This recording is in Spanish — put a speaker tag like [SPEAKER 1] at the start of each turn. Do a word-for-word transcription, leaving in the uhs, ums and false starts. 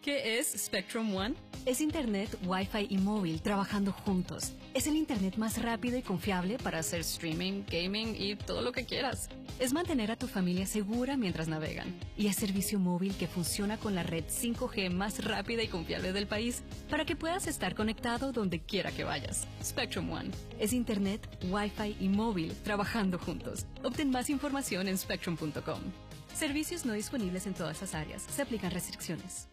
[SPEAKER 1] ¿Qué es Spectrum One?
[SPEAKER 2] Es Internet, Wi-Fi y móvil trabajando juntos. Es el Internet más rápido y confiable para hacer streaming, gaming y todo lo que quieras. Es mantener a tu familia segura mientras navegan. Y es servicio móvil que funciona con la red cinco G más rápida y confiable del país para que puedas estar conectado donde quiera que vayas. Spectrum One. Es Internet, Wi-Fi y móvil trabajando juntos. Obtén más información en spectrum punto com. Servicios no disponibles en todas las áreas. Se aplican restricciones.